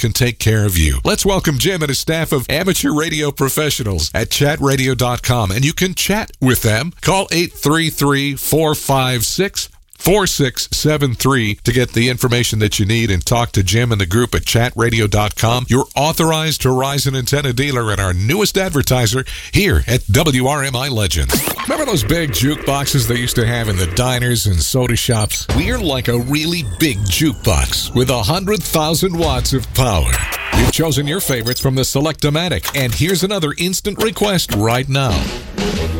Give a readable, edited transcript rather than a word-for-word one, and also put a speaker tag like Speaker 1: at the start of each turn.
Speaker 1: can take care of you. Let's welcome Jim and his staff of amateur radio professionals at chatradio.com, and you can chat with them. Call 833-456-4673 to get the information that you need and talk to Jim and the group at chatradio.com, your authorized Horizon antenna dealer and our newest advertiser here at WRMI Legends. Remember those big jukeboxes they used to have in the diners and soda shops? We're like a really big jukebox with 100,000 watts of power. You've chosen your favorites from the Select-O-Matic, and here's another instant request right now.